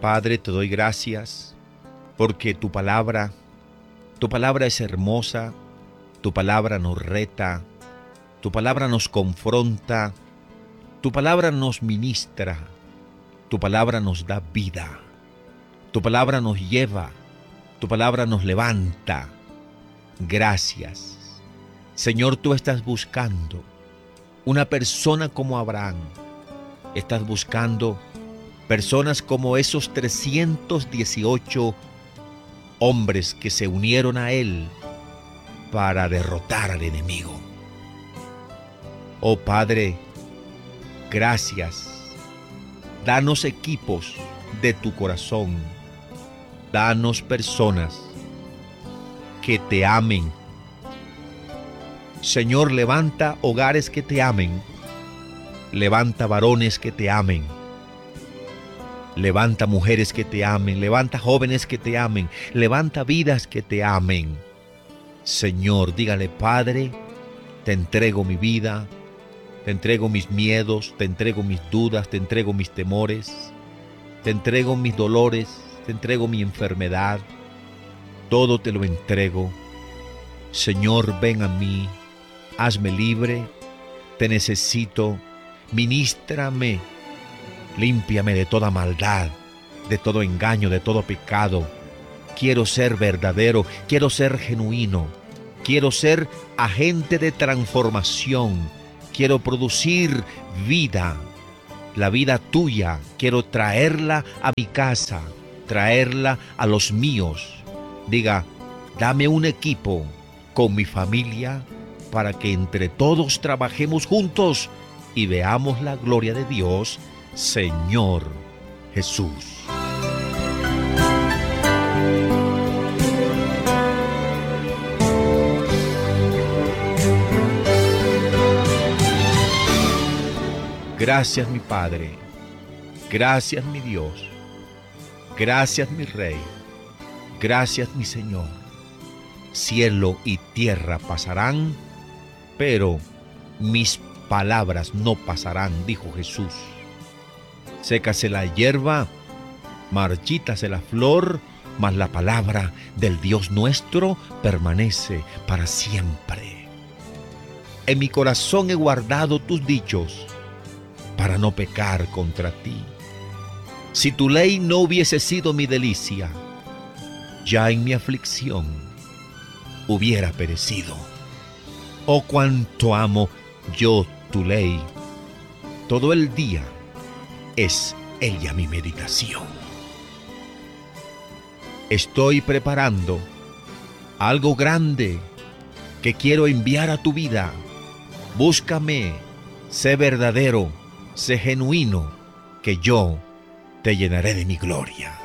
Padre, te doy gracias porque tu palabra es hermosa, tu palabra nos reta, tu palabra nos confronta, tu palabra nos ministra, tu palabra nos da vida, tu palabra nos lleva, tu palabra nos levanta. Gracias. Señor, tú estás buscando una persona como Abraham. Estás buscando personas como esos 318 hombres que se unieron a él para derrotar al enemigo. Oh Padre, gracias. Danos equipos de tu corazón. Danos personas que te amen. Señor, levanta hogares que te amen. Levanta varones que te amen. Levanta mujeres que te amen. Levanta jóvenes que te amen. Levanta vidas que te amen. Señor, dígale: Padre, te entrego mi vida, te entrego mis miedos, te entrego mis dudas, te entrego mis temores, te entrego mis dolores, te entrego mi enfermedad. Todo te lo entrego. Señor, ven a mí, hazme libre, te necesito, ministrame, límpiame de toda maldad, de todo engaño, de todo pecado. Quiero ser verdadero, quiero ser genuino, quiero ser agente de transformación, quiero producir vida, la vida tuya, quiero traerla a mi casa, traerla a los míos. Diga: dame un equipo con mi familia para que entre todos trabajemos juntos y veamos la gloria de Dios, Señor Jesús. Gracias, mi Padre. Gracias, mi Dios. Gracias, mi Rey. Gracias, mi Señor. Cielo y tierra pasarán, pero mis palabras no pasarán, dijo Jesús. Sécase la hierba, marchítase la flor, mas la palabra del Dios nuestro permanece para siempre. En mi corazón he guardado tus dichos para no pecar contra ti. Si tu ley no hubiese sido mi delicia, ya en mi aflicción hubiera perecido. Oh, cuánto amo yo tu ley. Todo el día es ella mi meditación. Estoy preparando algo grande que quiero enviar a tu vida. Búscame, sé verdadero, sé genuino, que yo te llenaré de mi gloria.